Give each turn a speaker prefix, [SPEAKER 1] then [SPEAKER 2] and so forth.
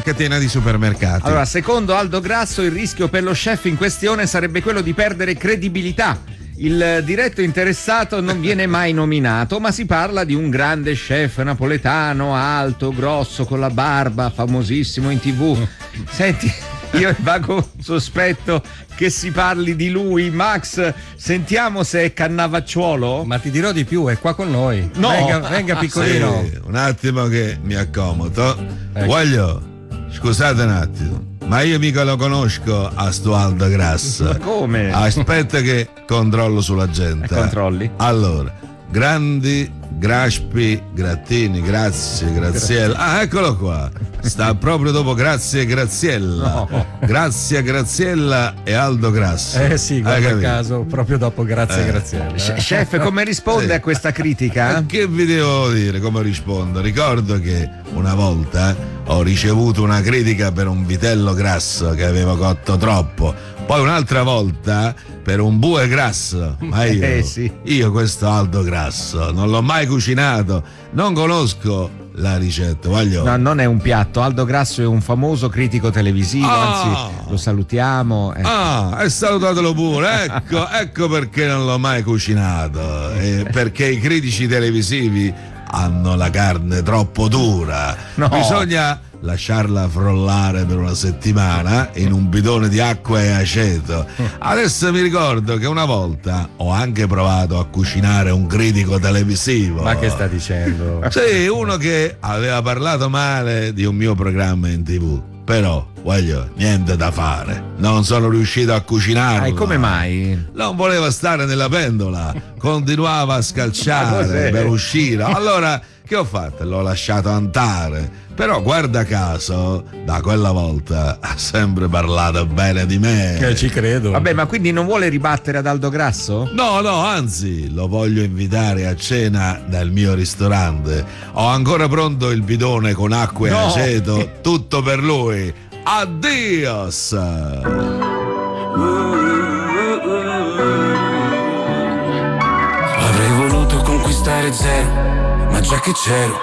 [SPEAKER 1] catena di supermercati.
[SPEAKER 2] Allora, secondo Aldo Grasso, il rischio per lo chef in questione sarebbe quello di perdere credibilità. Il diretto interessato non viene mai nominato, ma si parla di un grande chef napoletano, alto, grosso, con la barba, famosissimo in TV. Senti, io ho vago sospetto che si parli di lui. Max, sentiamo se è Cannavacciuolo.
[SPEAKER 3] Ma ti dirò di più, è qua con noi.
[SPEAKER 2] No.
[SPEAKER 3] Venga piccolino.
[SPEAKER 1] Sì, un attimo che mi accomodo. Voglio, scusate un attimo, ma io mica lo conosco a sto Aldo Grasso.
[SPEAKER 2] Come?
[SPEAKER 1] Aspetta che controllo sulla gente.
[SPEAKER 2] Controlli.
[SPEAKER 1] Allora, grandi, graspi, grattini, grazie, Graziella. Ah, eccolo qua. Sta proprio dopo Grazie e Graziella.
[SPEAKER 2] No.
[SPEAKER 1] Grazie a Graziella e Aldo Grasso.
[SPEAKER 3] Sì, guarda caso, proprio dopo Grazie Graziella.
[SPEAKER 2] Chef, come risponde a questa critica?
[SPEAKER 1] Che vi devo dire, come rispondo? Ricordo che una volta ho ricevuto una critica per un vitello grasso che avevo cotto troppo, poi un'altra volta per un bue grasso, ma io questo Aldo Grasso non l'ho mai cucinato, non conosco la ricetta.
[SPEAKER 2] No, non è un piatto. Aldo Grasso è un famoso critico televisivo, anzi lo salutiamo.
[SPEAKER 1] E salutatelo pure. Ecco perché non l'ho mai cucinato, perché i critici televisivi hanno la carne troppo dura.
[SPEAKER 2] No.
[SPEAKER 1] Bisogna lasciarla frollare per una settimana in un bidone di acqua e aceto. Adesso mi ricordo che una volta ho anche provato a cucinare un critico televisivo.
[SPEAKER 3] Ma che sta dicendo?
[SPEAKER 1] Sì, uno che aveva parlato male di un mio programma in TV. Però, voglio, niente da fare. Non sono riuscito a cucinarlo.
[SPEAKER 2] E come mai?
[SPEAKER 1] Non voleva stare nella pentola, continuava a scalciare per uscire. Allora, che ho fatto? L'ho lasciato andare. Però guarda caso, da quella volta ha sempre parlato bene di me.
[SPEAKER 3] Che ci credo.
[SPEAKER 2] Vabbè, ma quindi non vuole ribattere ad Aldo Grasso?
[SPEAKER 1] No, anzi, lo voglio invitare a cena nel mio ristorante. Ho ancora pronto il bidone con acqua e aceto, tutto per lui. Addios!
[SPEAKER 4] Avrei voluto conquistare zero, ma già che c'ero